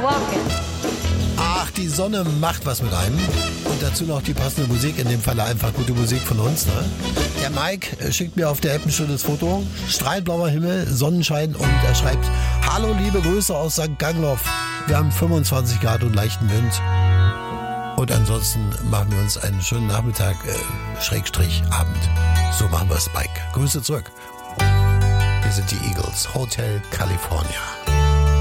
walking. Ach, die Sonne macht was mit einem. Und dazu noch die passende Musik, in dem Falle einfach gute Musik von uns. Ne? Der Mike schickt mir auf der App ein schönes Foto. Strahlblauer Himmel, Sonnenschein und er schreibt: Hallo, liebe Grüße aus St. Gangloff. Wir haben 25 Grad und leichten Wind. Und ansonsten machen wir uns einen schönen Nachmittag, Schrägstrich Abend. So machen wir es, Mike. Grüße zurück. Wir sind die Eagles, Hotel California.